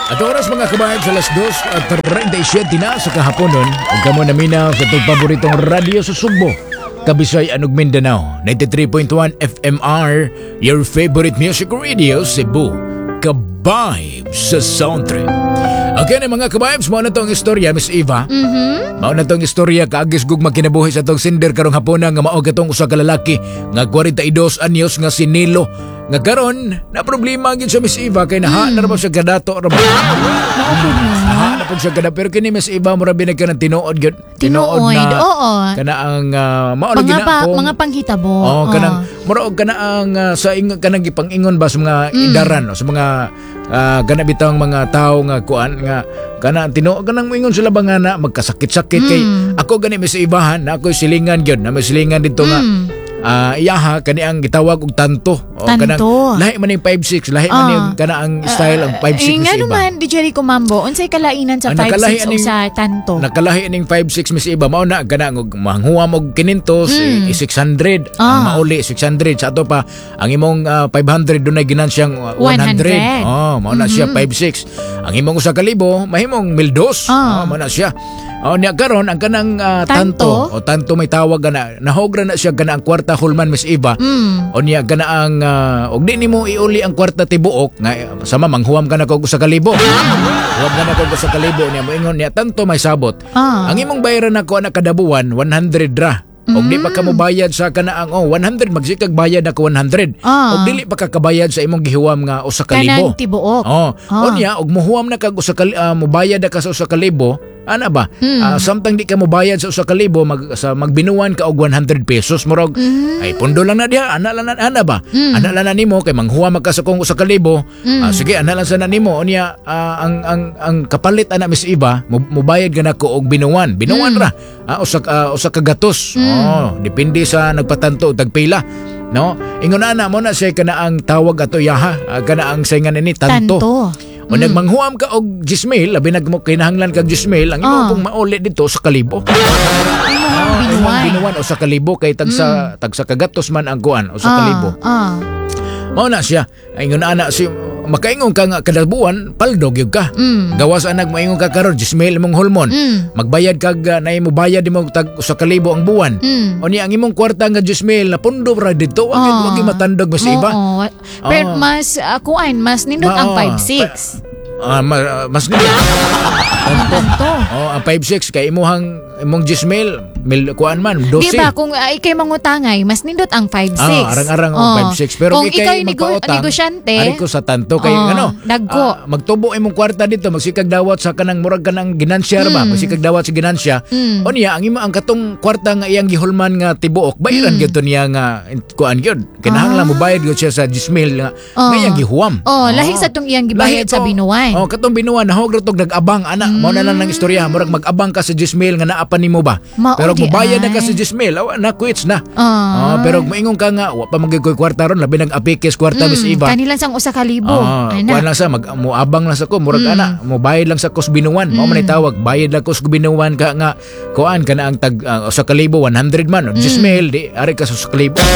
At oras mga kabayan sa alas 2:37 na sa kahaponon. Huwag ka mo naminaw sa itong paboritong radyo sa Sugbo, Kabisay, Anog, Mindanao. 93.1 FMR, your favorite music radio, Cebu. Ka-vibes sa soundtrack. Okay na mga ka-vibes, mao na itong istorya, Miss Eva. Mao na itong istorya, kaagis gug magkinabuhi sa itong sinder karong hapona nga mao gatong usa ka lalaki nga 42 anyos nga si Nilo. Nga karon na problema gyud sa Miss Eva kay naha na ra siya kadato ra. Naha na pud siya kada pero kini Miss Eva mura binag ka ng tinuod gyud. Tinuod na, oo. Kana ang mao lagi na ako. Mga panghitabo. Oh, kanang mura og kana ang sa kanang gipangingon ba sa mga idaran o sa mga kana bitang mga tao nga kuan nga kana tinuod kanang moingon sila ba nga na magkasakit-sakit kay ako gani Miss Eva na ako silingan gyud na may silingan dito nga iyaha kani ang gitawag og tanto. Kanang lahi man ning 5'6", lahi man ning kana ang style ang 5'6" nga naman di Jerry Kumambo unsay kalainan sa 5'6" o sa tanto. Nakalahi ning 5'6" Miss Eva mao na kana manghuam og 500 600 ang mauli 600 sa ato pa ang imong 500 dunay ginansyang 100. Mao na siya 5'6". Ang imong usa ka libo mahimong 1,200. Mao na siya. Niya karon ang kanang tanto o tanto may tawag na nahogra na siya gana ang kwarta hulman Miss Eva. O niya gana ang og di nimo iuli ang kwarta tibuok nga sama manghuam ka na kog usa ka libo. Huwag ka na kog usa ka libo niya moingon niya tanto may sabot. Ang imong bayaran nako na kada buwan 100 ra. Og di pa ka mo bayad sa kanaang 100 magsikag bayad ako 100. Og dili pa ka kabayad sa imong gihuwam nga usa ka libo. Kanang tibuok. O niya og mohuwam na kag usa ka mo bayad ka sa usa ka libo. Ana ba? Samtang di ka mo bayad sa usa ka libo magbinuwan ka og 100 pesos murag ay pundo lang na diha ana ba? Ana lang na nimo kay manghuwam ka sa kong usa ka libo. Sige ana lang sa na nimo unya ang kapalit ana Miss Eva mo bayad ka nako og binuwan ra usa ka gatos. Depende sa nagpatanto tagpila. No? Ingon ana mo na siya kana ang tawag ato yaha kana ang sayngan ni tanto. O nagmanghuam ka og 10,000 labi nagmo kinahanglan kag 10,000 ang imo pong mauli dito sa kalibo. Binuwan o sa kalibo kay tagsa kagatos man ang kuan o sa kalibo. Mao na siya. Ingon ana si makaingon ka nga kada buwan paldo gyud ka. Gawas anag maingon ka karon 10,000 imong hulmon. Magbayad kag nay mo bayad mo tag usa ka libo ang buwan. Oni ang imong kwarta nga 10,000 na pundo ra dito wag matandog Miss Eva. Pero mas kuan mas nindot ang 5'6". Mas nindot. Tanto. Ang 5'6" kay imong 10,000 kuan man 12. Di ba kung ikay mangutangay mas nindot ang 5'6". Arang-arang ang 5'6". Pero kung ikay negosyante ari ko sa tanto kay dagko. Magtubo imong kwarta dito magsikag dawat sa kanang murag kanang ginansya ba magsikag dawat sa ginansya. Unya ang katong kwarta nga iyang gihulman nga tibuok bayaran gyud niya nga kuan gyud. Kinahanglan mo bayad gyud siya sa 10,000 nga iyang gihuwam. Lahi sa tong iyang gibayad sa binuwan. Katong binuwan nahog ra tog nag-abang ana. Mao na lang ng istorya murag mag-abang ka sa 10,000 nga naa pa nimo ba. Pero kung bayad na ka sa 10,000 na quits na. Pero moingon ka nga wa pa magigoy kwarta ron labi nag-apikes kwarta Miss Eva. Kanilang sang usa ka libo. Kuan lang sa moabang lang sa ko murag ana mo bayad lang sa kos binuwan. Mao man tawag bayad lang kos binuwan ka nga kuan kana ang tag usa ka libo 100 man 10,000 di ari ka sa usa ka libo.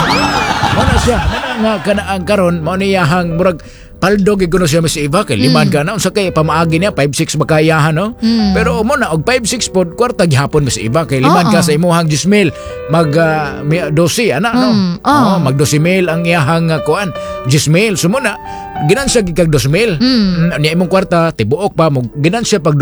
Mao na siya nga kana ang karon mao niyahang murag paldo gyud kuno siya Miss Eva kay liman ka na unsa kay pamaagi niya 5'6" makayahan no. Pero mo na og 5'6" pod kwarta gihapon Miss Eva kay liman ka sa imong 10,000 mag 12 ana no. Mag 12,000 ang iyahang kuan 10,000 sumo na ginansya gid kag 2,000. Niya imong kwarta tibuok pa mo ginansya pag